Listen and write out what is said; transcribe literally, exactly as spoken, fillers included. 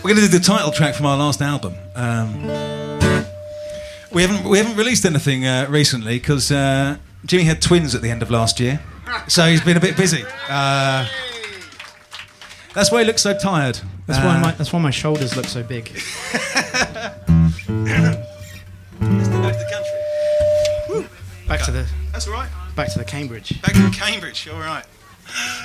We're going to do the title track from our last album. Um, we haven't we haven't released anything uh, recently because uh, Jimmy had twins at the end of last year, so he's been a bit busy. Uh, that's why he looks so tired. That's uh, why my that's why my shoulders look so big. Let's go back to the country. Woo. Back Okay. to the That's all right. back to the Cambridge. Back to Cambridge. All right.